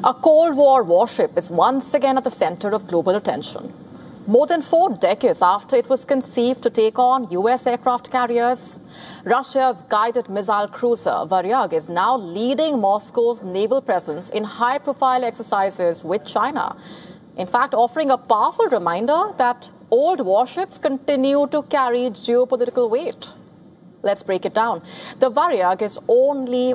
A Cold War warship is once again at the center of global attention. More than 4 decades after it was conceived to take on U.S. aircraft carriers, Russia's guided missile cruiser Varyag is now leading Moscow's naval presence in high-profile exercises with China. In fact, offering a powerful reminder that old warships continue to carry geopolitical weight. Let's break it down. The Varyag is only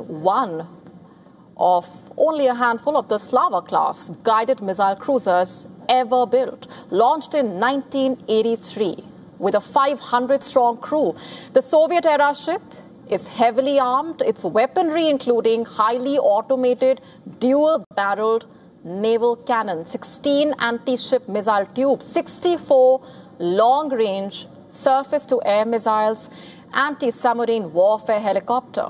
a handful of the Slava-class guided missile cruisers ever built, launched in 1983 with a 500-strong crew. The Soviet-era ship is heavily armed, its weaponry including highly automated dual-barreled naval cannons, 16 anti-ship missile tubes, 64 long-range surface-to-air missiles, anti-submarine warfare helicopter.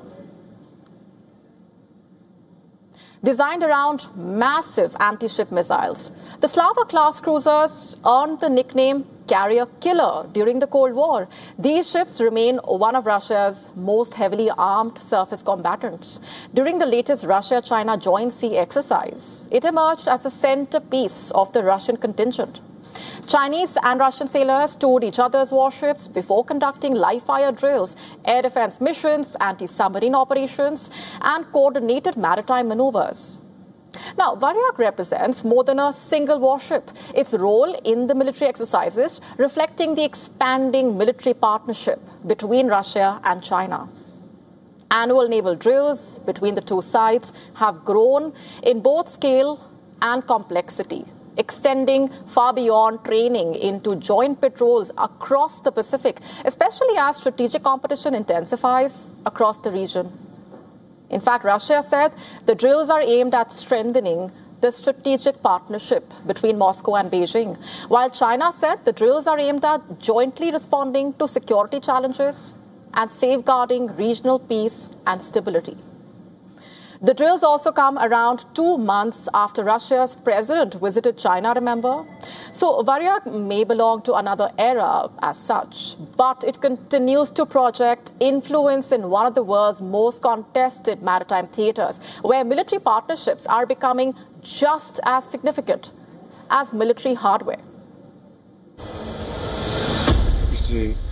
Designed around massive anti-ship missiles, the Slava-class cruisers earned the nickname Carrier Killer during the Cold War. These ships remain one of Russia's most heavily armed surface combatants. During the latest Russia-China Joint Sea Exercise, it emerged as the centerpiece of the Russian contingent. Chinese and Russian sailors toured each other's warships before conducting live-fire drills, air defense missions, anti-submarine operations, and coordinated maritime maneuvers. Now, Varyag represents more than a single warship. Its role in the military exercises reflecting the expanding military partnership between Russia and China. Annual naval drills between the two sides have grown in both scale and complexity, extending far beyond training into joint patrols across the Pacific, especially as strategic competition intensifies across the region. In fact, Russia said the drills are aimed at strengthening the strategic partnership between Moscow and Beijing, while China said the drills are aimed at jointly responding to security challenges and safeguarding regional peace and stability. The drills also come around 2 months after Russia's president visited China, remember? So Varyag may belong to another era as such, but it continues to project influence in one of the world's most contested maritime theaters, where military partnerships are becoming just as significant as military hardware.